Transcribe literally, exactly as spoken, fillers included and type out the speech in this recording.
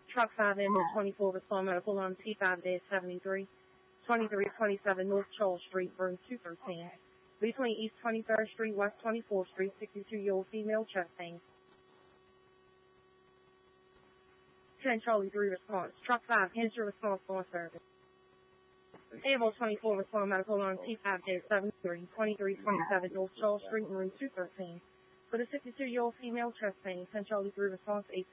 Truck five M twenty-four respond medical on T five dash seventy-three, twenty-three twenty-seven North Charles Street, room two thirteen. Between East twenty-third Street, West twenty-fourth Street, sixty-two-year-old female chest pain. ten Charlie three response. Truck five, hence your response on service. Able twenty-four respond medical on T five dash seventy-three, twenty-three twenty-seven North Charles Street, room two thirteen. For the sixty-two-year-old female chest pain, ten Charlie three response eight